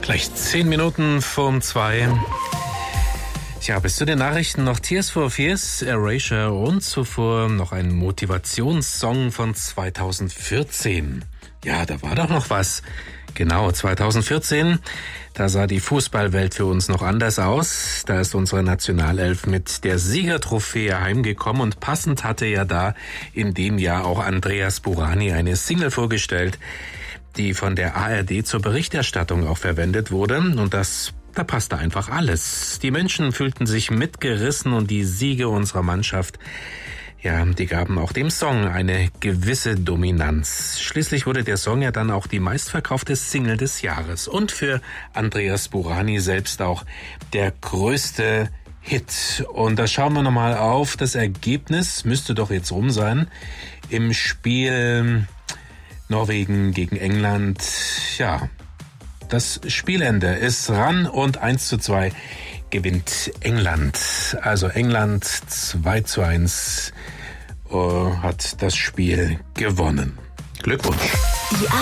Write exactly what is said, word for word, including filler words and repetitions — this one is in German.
Gleich zehn Minuten vorm zwei. Tja, bis zu den Nachrichten noch Tears for Fears, Erasure und zuvor noch ein Motivationssong von zweitausendvierzehn. Ja, da war doch noch was. Genau, zweitausendvierzehn, da sah die Fußballwelt für uns noch anders aus. Da ist unsere Nationalelf mit der Siegertrophäe heimgekommen und passend hatte ja da in dem Jahr auch Andreas Burani eine Single vorgestellt, die von der A R D zur Berichterstattung auch verwendet wurde. Und das, da passte einfach alles. Die Menschen fühlten sich mitgerissen und die Siege unserer Mannschaft, ja, die gaben auch dem Song eine gewisse Dominanz. Schließlich wurde der Song ja dann auch die meistverkaufte Single des Jahres und für Andreas Burani selbst auch der größte Hit. Und da schauen wir nochmal auf. Das Ergebnis müsste doch jetzt rum sein. Im Spiel Norwegen gegen England, ja, das Spielende ist ran und eins zu zwei gewinnt England. Also England zwei zu eins uh, hat das Spiel gewonnen. Glückwunsch. Die